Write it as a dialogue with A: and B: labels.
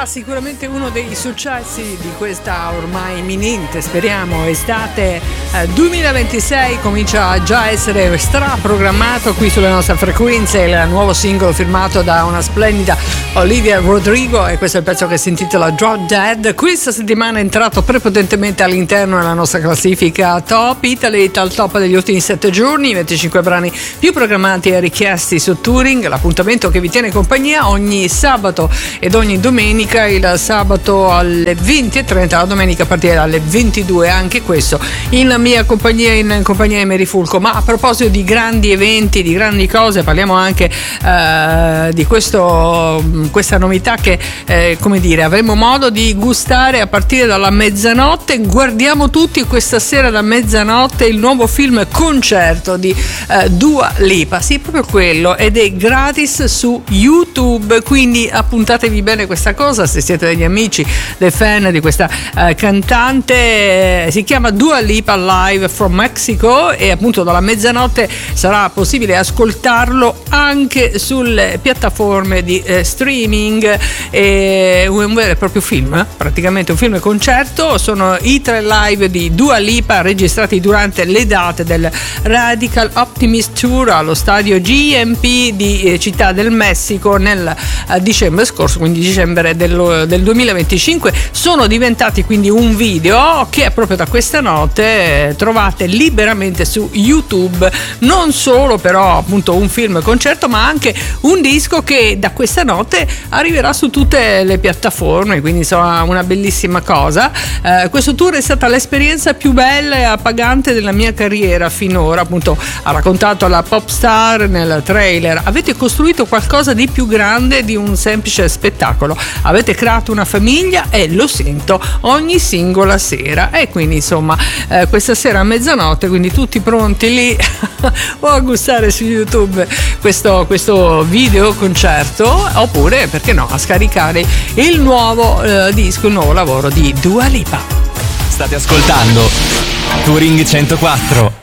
A: sarà sicuramente uno dei successi di questa ormai imminente, speriamo, estate 2026. Comincia già a essere straprogrammato qui sulle nostre frequenze il nuovo singolo firmato da una splendida Olivia Rodrigo, e questo è il pezzo che si intitola Drop Dead. Questa settimana è entrato prepotentemente all'interno della nostra classifica Top Italy, al top degli ultimi 7 giorni, 25 brani più programmati e richiesti su Touring, l'appuntamento che vi tiene compagnia ogni sabato ed ogni domenica, il sabato alle 20:30, la domenica a partire dalle 22, anche questo in mia compagnia, in compagnia di Mary Fulco. Ma a proposito di grandi eventi, di grandi cose, parliamo anche di questa novità che come dire, avremo modo di gustare a partire dalla mezzanotte. Guardiamo tutti questa sera da mezzanotte il nuovo film concerto di Dua Lipa, sì, proprio quello, ed è gratis su YouTube, quindi appuntatevi bene questa cosa se siete degli amici, dei fan di questa cantante. Si chiama Dua Lipa Live from Mexico e appunto dalla mezzanotte sarà possibile ascoltarlo anche sulle piattaforme di streaming. È un vero e proprio film, praticamente un film concerto. Sono i 3 live di Dua Lipa registrati durante le date del Radical Optimist Tour allo stadio GMP di Città del Messico nel dicembre scorso, quindi dicembre del 2025. Sono diventati quindi un video che proprio da questa notte trovate liberamente su YouTube. Non solo però appunto un film concerto, ma anche un disco che da questa notte arriverà su tutte le piattaforme, quindi insomma una bellissima cosa. Questo tour è stata l'esperienza più bella e appagante della mia carriera finora, appunto ha raccontato la pop star nel trailer. Avete costruito qualcosa di più grande di un semplice spettacolo, avete creato una famiglia e lo sento ogni singola sera. E quindi insomma questa sera a mezzanotte, quindi tutti pronti lì o a gustare su YouTube questo video concerto, oppure perché no a scaricare il nuovo disco, il nuovo lavoro di Dua Lipa.
B: State ascoltando Touring 104.